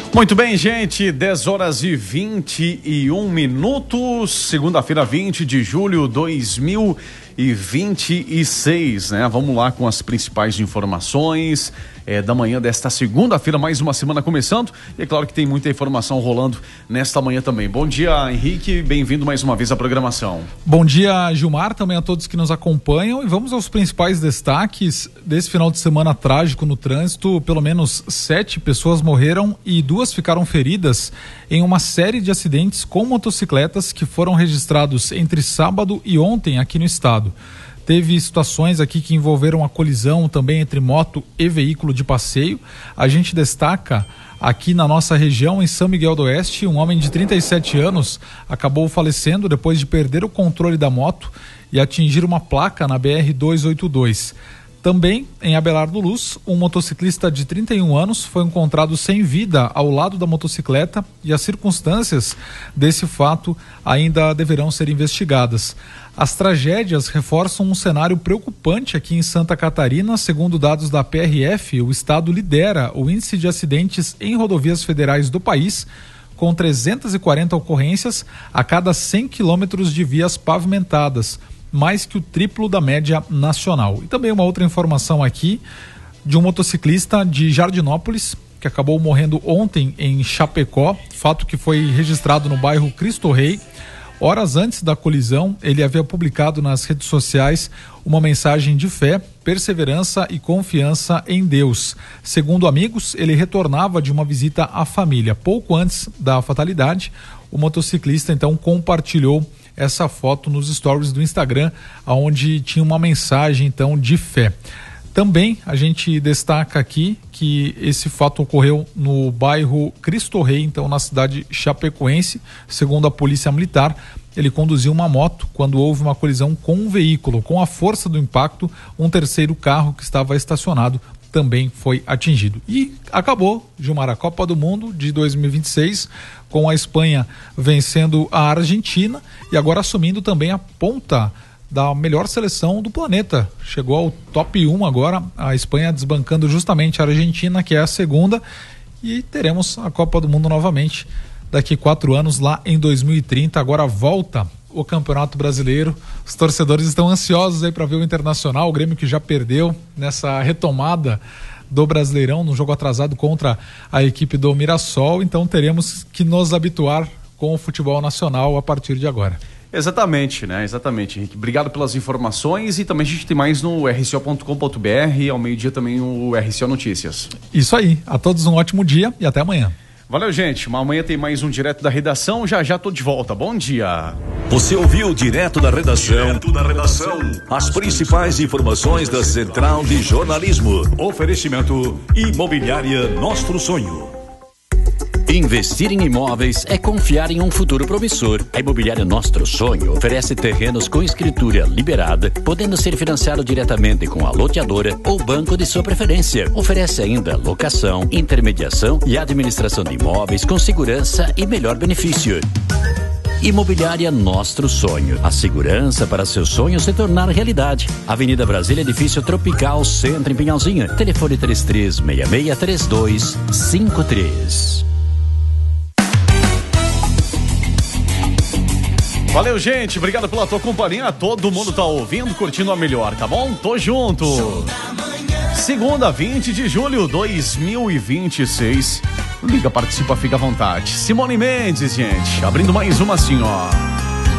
Muito bem, gente, 10 horas e 21 minutos, segunda-feira, 20 de julho de 2026, né? Vamos lá com as principais informações da manhã desta segunda-feira, mais uma semana começando, e é claro que tem muita informação rolando nesta manhã também. Bom dia, Henrique, bem-vindo mais uma vez à programação. Bom dia, Gilmar, também a todos que nos acompanham, e vamos aos principais destaques desse final de semana trágico no trânsito. Pelo menos 7 pessoas morreram e 2 ficaram feridas em uma série de acidentes com motocicletas que foram registrados entre sábado e ontem aqui no estado. Teve situações aqui que envolveram a colisão também entre moto e veículo de passeio. A gente destaca aqui na nossa região, em São Miguel do Oeste, um homem de 37 anos acabou falecendo depois de perder o controle da moto e atingir uma placa na BR-282. Também, em Abelardo Luz, um motociclista de 31 anos foi encontrado sem vida ao lado da motocicleta e as circunstâncias desse fato ainda deverão ser investigadas. As tragédias reforçam um cenário preocupante aqui em Santa Catarina. Segundo dados da PRF, o estado lidera o índice de acidentes em rodovias federais do país, com 340 ocorrências a cada 100 quilômetros de vias pavimentadas, mais que o triplo da média nacional. E também uma outra informação aqui de um motociclista de Jardinópolis que acabou morrendo ontem em Chapecó, fato que foi registrado no bairro Cristo Rei. Horas antes da colisão, ele havia publicado nas redes sociais uma mensagem de fé, perseverança e confiança em Deus. Segundo amigos, ele retornava de uma visita à família. Pouco antes da fatalidade, o motociclista então compartilhou essa foto nos stories do Instagram, onde tinha uma mensagem então de fé. Também a gente destaca aqui que esse fato ocorreu no bairro Cristo Rei, então na cidade chapecoense. Segundo a polícia militar, ele conduziu uma moto quando houve uma colisão com um veículo. Com a força do impacto, um terceiro carro que estava estacionado também foi atingido. E acabou, Gilmar, a Copa do Mundo de 2026, com a Espanha vencendo a Argentina e agora assumindo também a ponta da melhor seleção do planeta. Chegou ao top 1 agora, a Espanha desbancando justamente a Argentina, que é a segunda, e teremos a Copa do Mundo novamente daqui 4 anos, lá em 2030. Agora volta o Campeonato Brasileiro. Os torcedores estão ansiosos aí para ver o Internacional, o Grêmio que já perdeu nessa retomada do Brasileirão, no jogo atrasado contra a equipe do Mirassol. Então teremos que nos habituar com o futebol nacional a partir de agora. Exatamente, né? Exatamente, Henrique. Obrigado pelas informações, e também a gente tem mais no rco.com.br, ao meio-dia também o RCO Notícias. Isso aí. A todos um ótimo dia e até amanhã. Valeu, gente. Amanhã tem mais um Direto da Redação. Já tô de volta. Bom dia. Você ouviu Direto da Redação. As principais informações da Central de Jornalismo. Oferecimento Imobiliária Nostro Sonho. Investir em imóveis é confiar em um futuro promissor. A Imobiliária Nostro Sonho oferece terrenos com escritura liberada, podendo ser financiado diretamente com a loteadora ou banco de sua preferência. Oferece ainda locação, intermediação e administração de imóveis com segurança e melhor benefício. Imobiliária Nostro Sonho. A segurança para seu sonho se tornar realidade. Avenida Brasília, Edifício Tropical, Centro, em Pinhalzinho. Telefone 3366-3253. Valeu, gente. Obrigado pela tua companhia. Todo mundo tá ouvindo, curtindo a melhor, tá bom? Tô junto. Segunda, 20 de julho de 2026. Liga, participa, fica à vontade. Simone Mendes, gente. Abrindo mais uma assim, ó.